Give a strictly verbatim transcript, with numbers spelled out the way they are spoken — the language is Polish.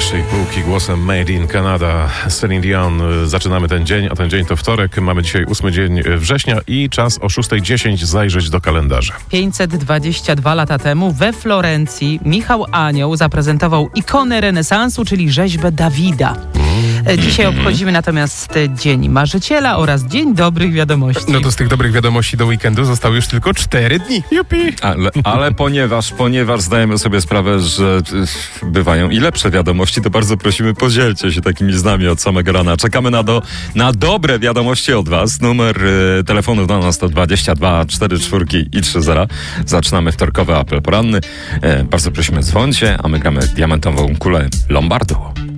naszej półki głosem Made in Canada, Celine Dion. Zaczynamy ten dzień, a ten dzień to wtorek. Mamy dzisiaj ósmy dzień września i czas o szósta dziesięć zajrzeć do kalendarza. pięćset dwadzieścia dwa lata temu we Florencji Michał Anioł zaprezentował ikonę renesansu, czyli rzeźbę Dawida. Dzisiaj obchodzimy natomiast Dzień Marzyciela oraz Dzień Dobrych Wiadomości. No to z tych dobrych wiadomości do weekendu zostały już tylko cztery dni. Jupi! Ale, ale ponieważ, ponieważ zdajemy sobie sprawę, że y, bywają i lepsze wiadomości, to bardzo prosimy, podzielcie się takimi z nami od samego rana. Czekamy na, do, na dobre wiadomości od was. Numer y, telefonu do nas to dwadzieścia dwa cztery cztery i trzy zero. Zaczynamy wtorkowy apel poranny. Y, bardzo prosimy, dzwońcie, a my gramy diamentową kulę Lombardu.